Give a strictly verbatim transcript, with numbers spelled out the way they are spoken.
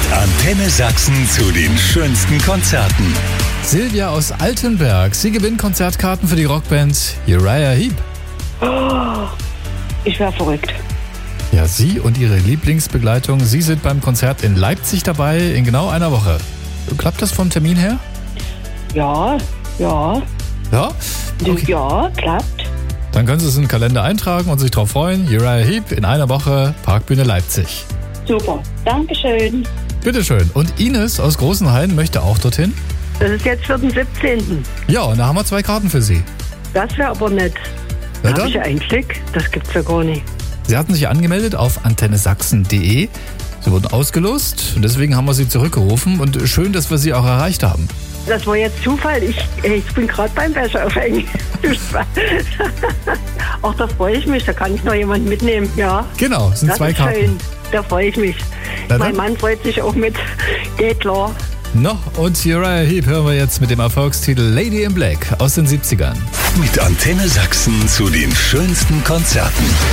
Antenne Sachsen zu den schönsten Konzerten. Silvia aus Altenberg, sie gewinnt Konzertkarten für die Rockband Uriah Heep. Oh, ich wäre verrückt. Ja, Sie und Ihre Lieblingsbegleitung, Sie sind beim Konzert in Leipzig dabei in genau einer Woche. Klappt das vom Termin her? Ja, ja, Ja? Okay. ja, klappt. Dann können Sie es in den Kalender eintragen und sich darauf freuen. Uriah Heep in einer Woche, Parkbühne Leipzig. Super, Dankeschön. Bitteschön. Und Ines aus Großenhain möchte auch dorthin? Das ist jetzt für den siebzehnten Ja, und da haben wir zwei Karten für Sie. Das wäre aber nett. Na Da dann. habe ich ein Glück. Das gibt's ja gar nicht. Sie hatten sich angemeldet auf antenne sachsen punkt de. Sie wurden ausgelost und deswegen haben wir Sie zurückgerufen. Und schön, dass wir Sie auch erreicht haben. Das war jetzt Zufall. Ich, ich bin gerade beim Wäsche aufhängen. Ach, da freue ich mich. Da kann ich noch jemanden mitnehmen. Ja, Genau, es sind das zwei ist Karten. schön. Da freue ich mich. Na Mein dann. Mann freut sich auch mit. Geht klar. No, und Uriah Heep hören wir jetzt mit dem Erfolgstitel Lady in Black aus den siebzigern. Mit Antenne Sachsen zu den schönsten Konzerten.